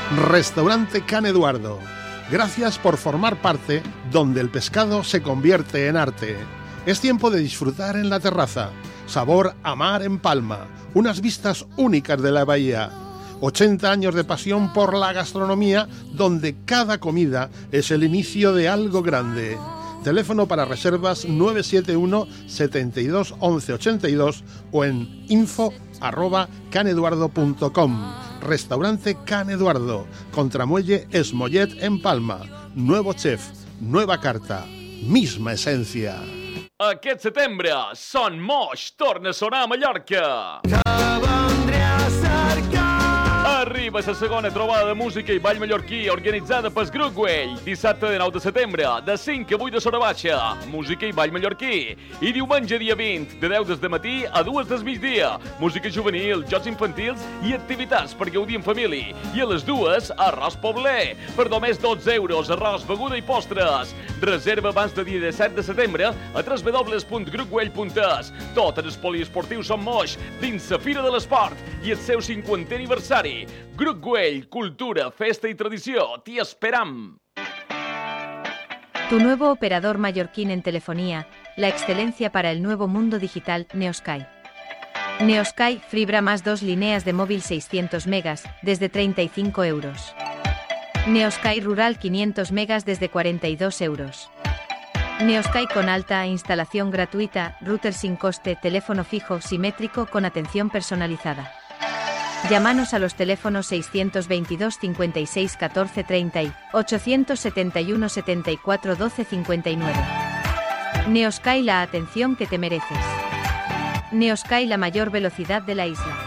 Restaurante Can Eduardo. Gracias por formar parte donde el pescado se convierte en arte. Es tiempo de disfrutar en la terraza. Sabor a mar en Palma. Unas vistas únicas de la bahía. 80 años de pasión por la gastronomía, donde cada comida es el inicio de algo grande. Teléfono para reservas 971 72 11 82 o en info@caneduardo.com. Restaurante Can Eduardo, Contramuelle Esmollet en Palma. Nuevo chef, nueva carta, misma esencia. Aquest setembre, Son Moix torna a sonar a Mallorca. Arriba la segona trobada de música i ball mallorquí organitzada pel Grup Güell. Dissabte de 9 de setembre, de 5 a 8 de Sora Baixa, música i ball mallorquí. I diumenge dia 20, de 10 del matí a 2 del migdia, música juvenil, jocs infantils i activitats per gaudir en família. I a les 2, arròs pobler. Per només 12 euros, arròs, beguda i postres. Reserva abans del dia 17 de setembre a www.grupguell.es. Tot en el poliesportiu Son Moix, dins la Fira de l'Esport i el seu 50è aniversari. Grup Güell, cultura, festa y tradició. T'hi esperam. Tu nuevo operador mallorquín en telefonía, la excelencia para el nuevo mundo digital, Neosky. Neosky, fibra más 2 líneas de móvil 600 megas, desde 35 euros. Neosky Rural 500 megas desde 42 euros. Neosky con alta instalación gratuita, router sin coste, teléfono fijo simétrico con atención personalizada. Llámanos a los teléfonos 622 56 14 30 y 871 74 12 59. Neosky, la atención que te mereces. Neosky, la mayor velocidad de la isla.